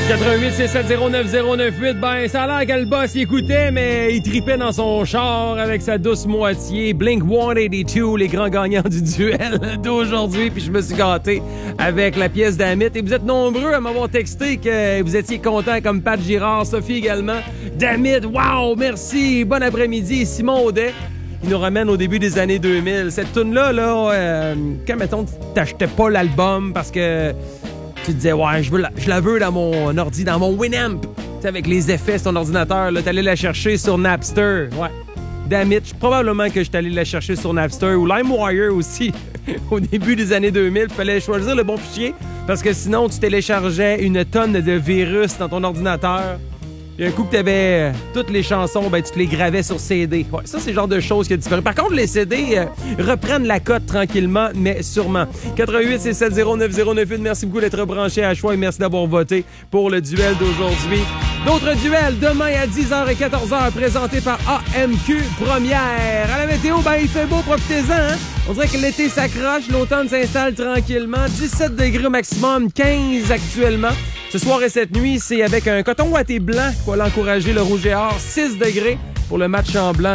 88-670-9098. Ben, ça a l'air que le boss il écoutait, mais il tripait dans son char avec sa douce moitié. Blink-182, les grands gagnants du duel d'aujourd'hui. Puis je me suis gâté avec la pièce d'Amit. Et vous êtes nombreux à m'avoir texté que vous étiez contents, comme Pat Girard, Sophie également. D'Amit, wow, merci. Bon après-midi. Simon Audet, il nous ramène au début des années 2000. Cette toune-là, quand, mettons, t'achetais pas l'album parce que tu te disais, ouais, je la veux dans mon ordi, dans mon Winamp. Tu sais, avec les effets sur ton ordinateur, là, t'allais la chercher sur Napster. Ouais. Damn it, probablement que je suis allé la chercher sur Napster ou LimeWire aussi. Au début des années 2000, il fallait choisir le bon fichier parce que sinon, tu téléchargeais une tonne de virus dans ton ordinateur. Puis un coup que t'avais toutes les chansons, ben tu te les gravais sur CD. Ouais, ça, c'est le genre de choses qui a disparu. Par contre, les CD reprennent la cote tranquillement, mais sûrement. 88-670-9098, merci beaucoup d'être branché à choix et merci d'avoir voté pour le duel d'aujourd'hui. D'autres duels demain à 10h et 14h présentés par AMQ Première. À la météo, ben il fait beau, profitez-en. Hein? On dirait que l'été s'accroche, l'automne s'installe tranquillement. 17 degrés maximum, 15 actuellement. Ce soir et cette nuit, c'est avec un coton ouaté blanc qu'il faut l'encourager le Rouge et Or. 6 degrés pour le match en blanc.